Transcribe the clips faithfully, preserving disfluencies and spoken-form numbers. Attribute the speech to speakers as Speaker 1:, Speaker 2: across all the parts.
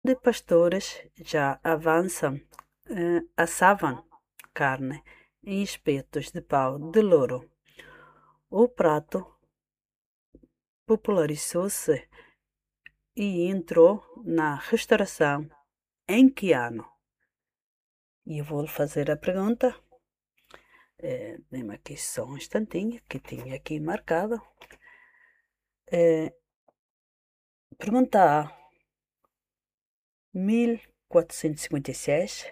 Speaker 1: de pastores já avançam, eh, assavam carne em espetos de pau de louro. O prato popularizou-se e entrou na restauração em que ano? E eu vou lhe fazer a pergunta. Eh, Dê-me aqui só um instantinho, que tinha aqui marcado. Eh, Pergunta A, mil quatrocentos e cinquenta e seis.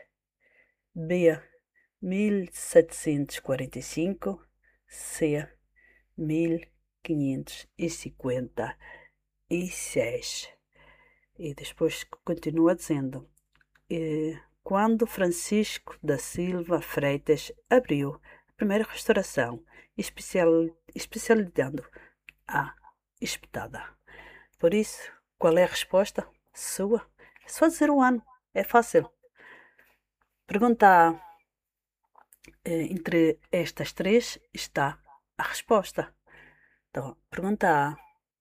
Speaker 1: B, mil setecentos e quarenta e cinco. C, mil quinhentos e cinquenta e seis. E depois continua dizendo: eh, quando Francisco da Silva Freitas abriu a primeira restauração, especial, especializando a espetada. Por isso, qual é a resposta sua? É só dizer o ano, é fácil. Pergunta A. Eh, entre estas três está a resposta. Então, pergunta A.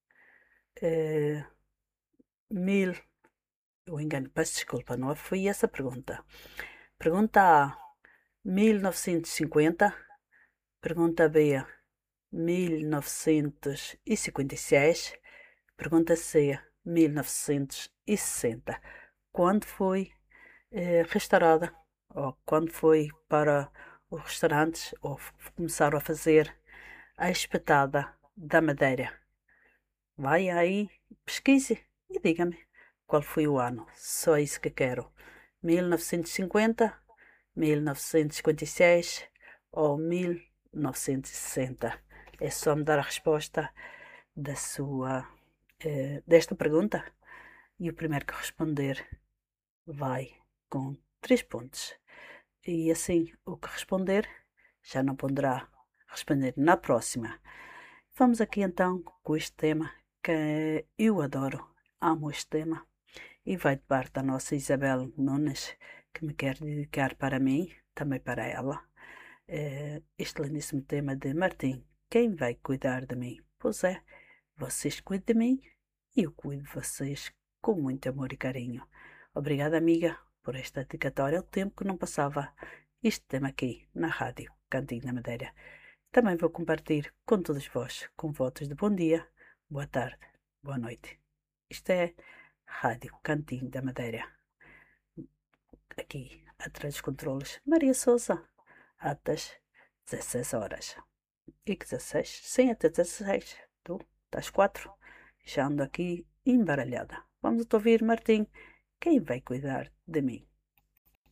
Speaker 1: eh, mil. Eu engano, peço desculpa, não foi essa a pergunta. Pergunta A. mil novecentos e cinquenta. Pergunta B. mil novecentos e cinquenta e seis. Pergunta C. mil novecentos e sessenta. Quando foi eh, restaurada, ou quando foi para os restaurantes, ou f- começaram a fazer a espetada da madeira? Vai aí, pesquise e diga-me qual foi o ano. Só isso que quero. mil novecentos e cinquenta, mil novecentos e cinquenta e seis ou mil novecentos e sessenta. É só me dar a resposta da sua, eh, desta pergunta e o primeiro que responder vai com três pontos. E assim, o que responder já não poderá responder na próxima. Vamos aqui então com este tema que eu adoro, amo este tema e vai de parte da nossa Isabel Nunes, que me quer dedicar para mim, também para ela, eh, este lindíssimo tema de Martim: quem vai cuidar de mim? Pois é, vocês cuidem de mim e eu cuido de vocês com muito amor e carinho. Obrigada, amiga, por esta dedicatória. O tempo que não passava este tema aqui na rádio Cantinho da Madeira. Também vou compartilhar com todos vós, com votos de bom dia, boa tarde, boa noite. Isto é Rádio Cantinho da Madeira. Aqui, atrás dos controles, Maria Souza, até às dezesseis horas. E dezesseis? Sim, até dezesseis. Tu, estás quatro? Já ando aqui embaralhada. Vamos ouvir, Martim. Quem vai cuidar de mim?